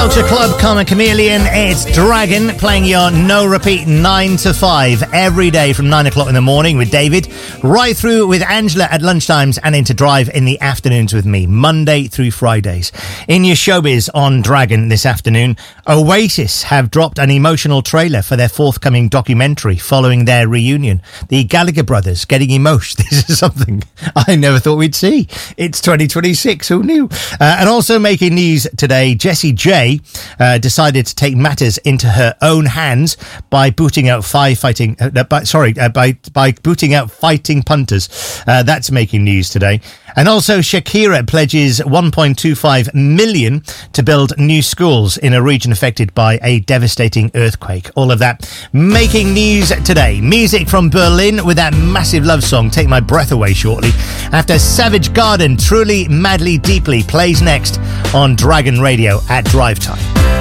Culture Club, Karma Chameleon. It's Dragon playing your no repeat 9 to 5 every day from 9 o'clock in the morning with David, right through with Angela at lunchtimes and into Drive in the afternoons with me, Monday through Fridays. In your showbiz on Dragon this afternoon, Oasis have dropped an emotional trailer for their forthcoming documentary following their reunion. The Gallagher brothers getting emotional. This is something I never thought we'd see. It's 2026, who knew? And also making news today, Jessie J decided to take matters into her own hands by booting out fighting punters. That's making news today. And also Shakira pledges 1.25 million to build new schools in a region affected by a devastating earthquake. All of that making news today. Music from Berlin with that massive love song, Take My Breath Away, shortly. After Savage Garden, Truly, Madly, Deeply plays next on Dragon Radio at Drive Time.